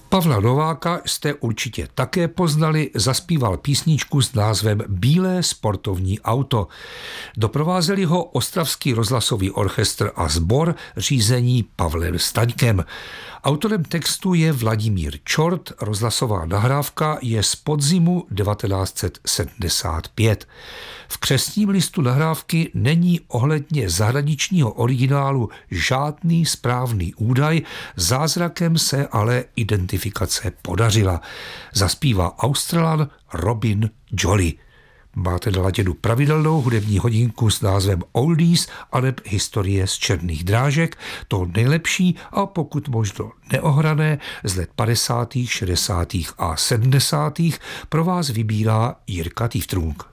Pavla Nováka jste určitě také poznali, zaspíval písničku s názvem Bílé sportovní auto. Doprovázeli ho Ostravský rozhlasový orchestr a sbor řízení Pavlem Staňkem. Autorem textu je Vladimír Čort, rozhlasová nahrávka je z podzimu 1975. V křestním listu nahrávky není ohledně zahraničního originálu žádný správný údaj, zázrakem se ale identifikace podařila. Zaspívá Australan Robin Jolly. Máte naladěnu pravidelnou hudební hodinku s názvem Oldies aneb Historie z černých drážek, to nejlepší a pokud možno neohrané z let 50., 60. a 70. pro vás vybírá Jirka Týftrung.